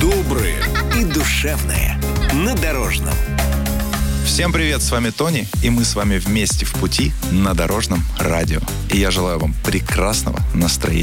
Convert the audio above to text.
доброе и душевное на Дорожном. Всем привет, с вами Тони, и мы с вами вместе в пути на Дорожном радио. И я желаю вам прекрасного настроения.